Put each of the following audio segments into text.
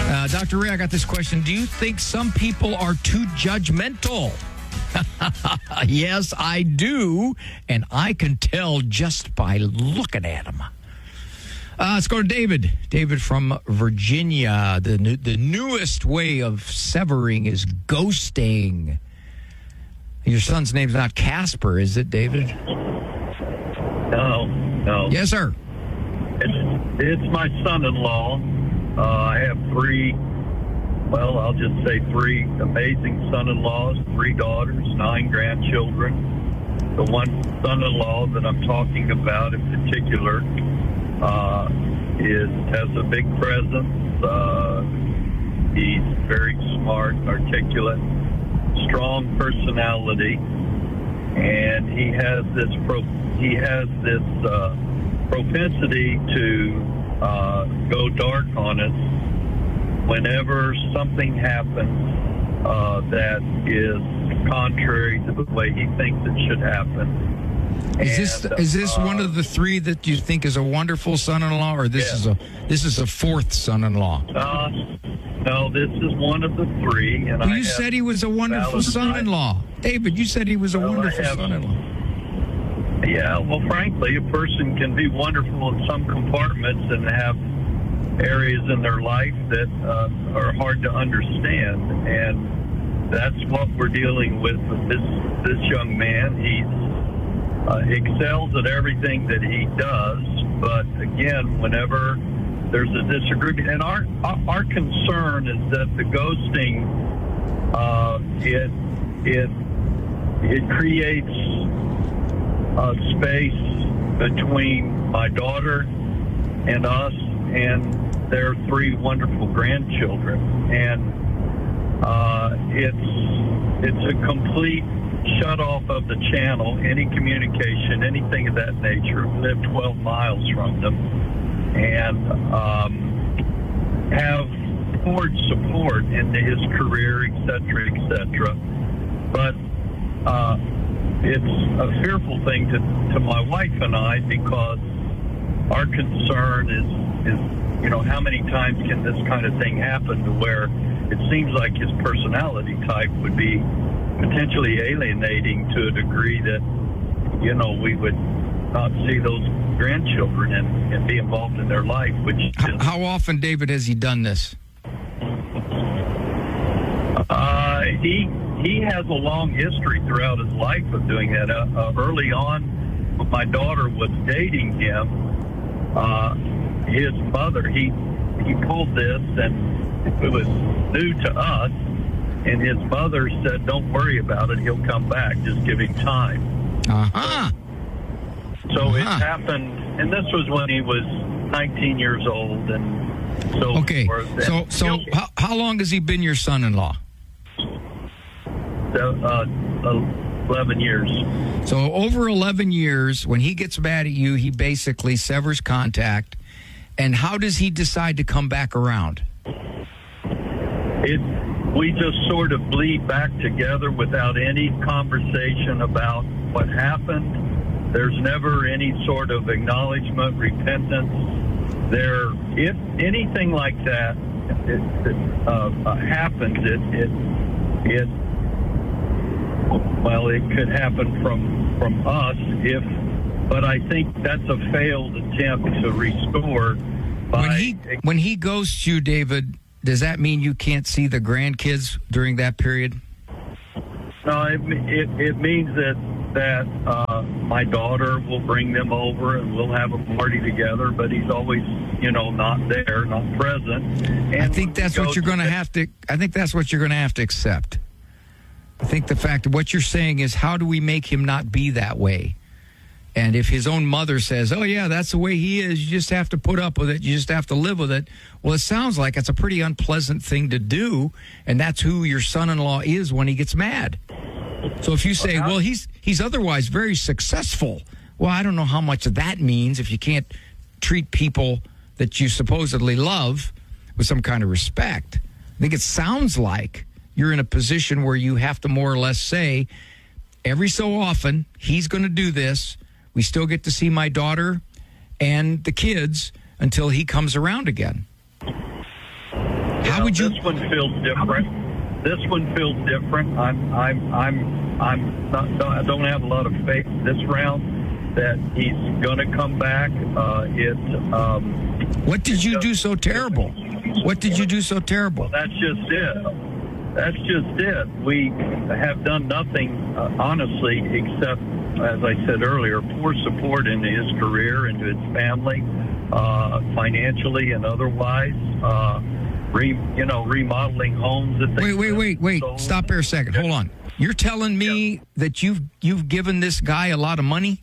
Dr. Ray, I got this question. Do you think some people are too judgmental? Yes, I do. And I can tell just by looking at them. Let's go to David. David from Virginia. The newest way of severing is ghosting. Your son's name's not Casper, is it, David? No. Yes, sir. It's my son-in-law. I have I'll just say three amazing son-in-laws, 3 daughters, 9 grandchildren. The one son-in-law that I'm talking about in particular has a big presence. He's very smart, articulate, strong personality, and he has this propensity to go dark on us whenever something happens that is contrary to the way he thinks it should happen. Is this one of the 3 that you think is a wonderful son-in-law, or this is a 4th son-in-law? No, this is one of the 3. And you said he was a wonderful son-in-law, David. You said he was a wonderful son-in-law. Yeah, well, frankly, a person can be wonderful in some compartments and have areas in their life that are hard to understand, and that's what we're dealing with this young man. He excels at everything that he does, but again, whenever there's a disagreement, and our concern is that the ghosting it creates a space between my daughter and us and their 3 wonderful grandchildren, and it's a complete shut off of the channel, any communication, anything of that nature. We live 12 miles from them, and have poured support into his career, et cetera, but it's a fearful thing to my wife and I, because our concern is how many times can this kind of thing happen to where it seems like his personality type would be potentially alienating to a degree that, we would not see those grandchildren and be involved in their life. How often, David, has he done this? He has a long history throughout his life of doing that. Early on, when my daughter was dating him, his mother, he pulled this, and it was new to us, and his mother said, "Don't worry about it, he'll come back, just give him time." So it happened, and this was when he was 19 years old, and so forth. So how long has he been your son-in-law? 11 years. So over 11 years, when he gets mad at you, he basically severs contact. And how does he decide to come back around? We just sort of bleed back together without any conversation about what happened. There's never any sort of acknowledgement, repentance. If anything like that happens, it could happen from us, but I think that's a failed attempt to restore. When he ghosts you, David, does that mean you can't see the grandkids during that period? No, it means that my daughter will bring them over and we'll have a party together, but he's always, not there, not present. And I think that's what you're going to have to. I think that's what you're going to have to accept. I think the fact of what you're saying is, how do we make him not be that way? And if his own mother says, "Oh yeah, that's the way he is, you just have to put up with it, you just have to live with it," well, it sounds like it's a pretty unpleasant thing to do, and that's who your son-in-law is when he gets mad. So if you say, "Well, he's otherwise very successful," well, I don't know how much of that means if you can't treat people that you supposedly love with some kind of respect. I think it sounds like you're in a position where you have to more or less say, every so often, he's going to do this. We still get to see my daughter and the kids until he comes around again. How would you? This one feels different. This one feels different. I don't have a lot of faith this round that he's going to come back. What did you do so terrible? What did you do so terrible? Well, that's just it. That's just it. We have done nothing, honestly, except, as I said earlier, pour support into his career, into his family, financially and otherwise. Remodeling homes. That they Wait. Stop there a second. Hold on. You're telling me that you've given this guy a lot of money?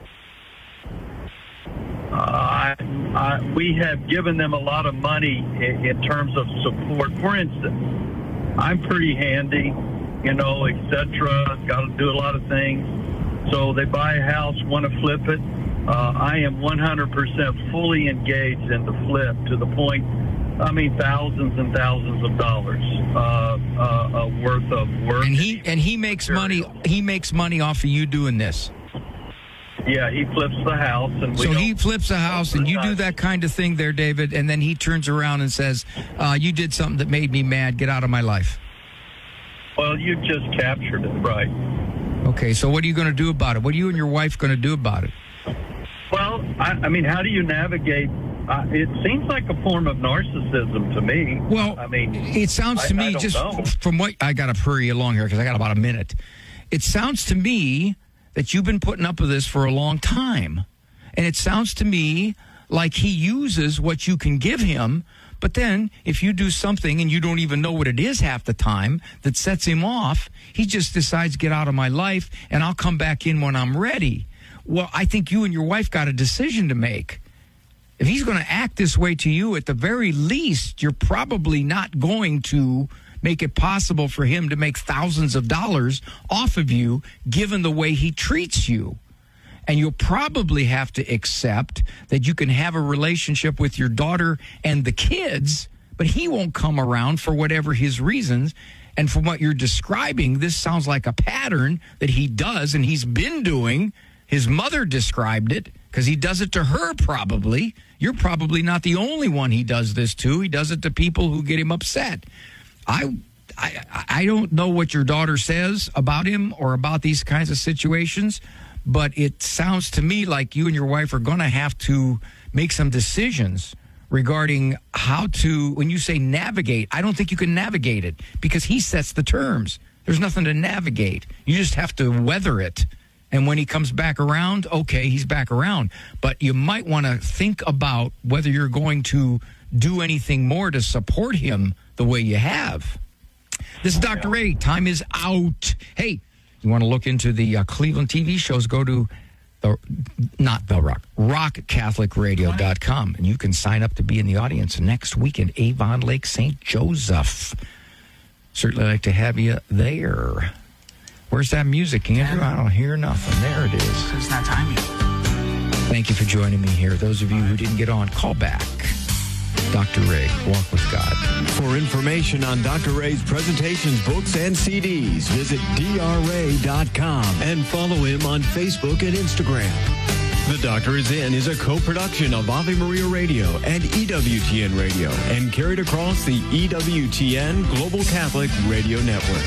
We have given them a lot of money in terms of support. For instance, I'm pretty handy, etc. Got to do a lot of things. So they buy a house, want to flip it. I am 100% fully engaged in the flip to the point, thousands and thousands of dollars worth of work. And he makes money. He makes money off of you doing this. Yeah, he flips the house, and he flips a house, and you do that kind of thing there, David, and then he turns around and says, "You did something that made me mad. Get out of my life." Well, you just captured it, right? Okay, so what are you going to do about it? What are you and your wife going to do about it? Well, how do you navigate? It seems like a form of narcissism to me. Well, it sounds to me, from what I got to hurry along here because I got about a minute. It sounds to me that you've been putting up with this for a long time. And it sounds to me like he uses what you can give him, but then if you do something and you don't even know what it is half the time that sets him off, he just decides, get out of my life, and I'll come back in when I'm ready. Well, I think you and your wife got a decision to make. If he's going to act this way to you, at the very least, you're probably not going to make it possible for him to make thousands of dollars off of you, given the way he treats you. And you'll probably have to accept that you can have a relationship with your daughter and the kids, but he won't come around for whatever his reasons. And from what you're describing, this sounds like a pattern that he does and he's been doing. His mother described it because he does it to her probably. You're probably not the only one he does this to. He does it to people who get him upset. I don't know what your daughter says about him or about these kinds of situations, but it sounds to me like you and your wife are going to have to make some decisions regarding how to, when you say navigate, I don't think you can navigate it because he sets the terms. There's nothing to navigate. You just have to weather it. And when he comes back around, okay, he's back around. But you might want to think about whether you're going to do anything more to support him the way you have. This is Dr. Ray. Time is out. Hey, you want to look into the Cleveland TV shows, go to rockcatholicradio.com, and you can sign up to be in the audience next week in Avon Lake, St. Joseph. Certainly like to have you there. Where's that music, Andrew? I don't hear nothing. There it is. It's not time yet. Thank you for joining me here. Those of you who didn't get on, call back. Dr. Ray, Walk with God. For information on Dr. Ray's presentations, books, and CDs, visit drray.com and follow him on Facebook and Instagram. The Doctor is In is a co-production of Ave Maria Radio and EWTN Radio and carried across the EWTN Global Catholic Radio Network.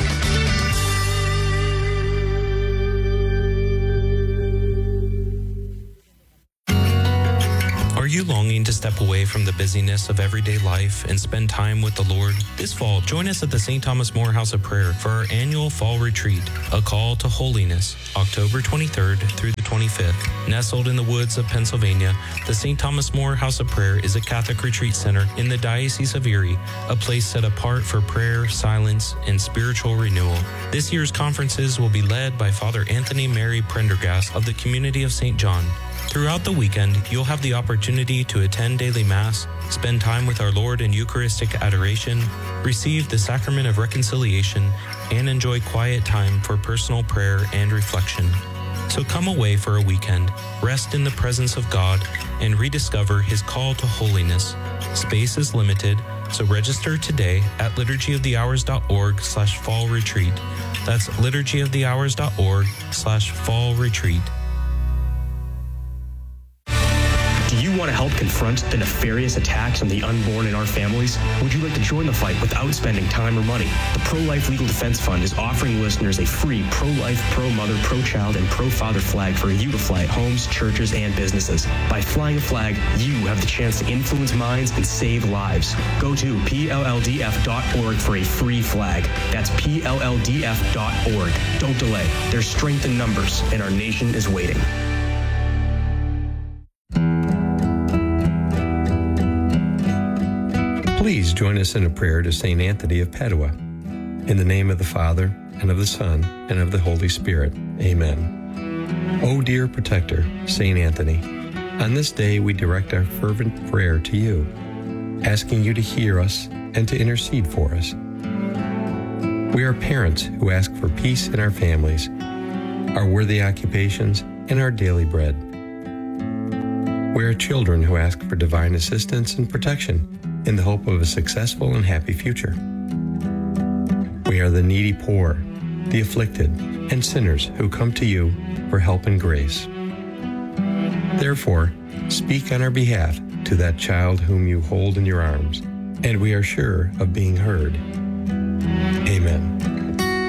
Are you longing to step away from the busyness of everyday life and spend time with the Lord? This fall, join us at the St. Thomas More House of Prayer for our annual Fall Retreat, A Call to Holiness, October 23rd through the 25th. Nestled in the woods of Pennsylvania, the St. Thomas More House of Prayer is a Catholic retreat center in the Diocese of Erie, a place set apart for prayer, silence, and spiritual renewal. This year's conferences will be led by Father Anthony Mary Prendergast of the Community of St. John. Throughout the weekend, you'll have the opportunity to attend daily Mass, spend time with our Lord in Eucharistic adoration, receive the Sacrament of Reconciliation, and enjoy quiet time for personal prayer and reflection. So come away for a weekend, rest in the presence of God, and rediscover His call to holiness. Space is limited, so register today at liturgyofthehours.org/fall retreat. That's liturgyofthehours.org/fall retreat. Do you want want to help confront the nefarious attacks on the unborn in our families? Would you like to join the fight without spending time or money? The Pro-Life Legal Defense Fund is offering listeners a free pro-life, pro-mother, pro-child, and pro-father flag for you to fly at homes, churches, and businesses. By flying a flag, you have the chance to influence minds and save lives. Go to PLLDF.org for a free flag. That's PLLDF.org. Don't delay. There's strength in numbers, and our nation is waiting. Please join us in a prayer to St. Anthony of Padua. In the name of the Father, and of the Son, and of the Holy Spirit. Amen. O dear protector, St. Anthony, on this day we direct our fervent prayer to you, asking you to hear us and to intercede for us. We are parents who ask for peace in our families, our worthy occupations, and our daily bread. We are children who ask for divine assistance and protection in the hope of a successful and happy future. We are the needy poor, the afflicted, and sinners who come to you for help and grace. Therefore, speak on our behalf to that child whom you hold in your arms, and we are sure of being heard. Amen.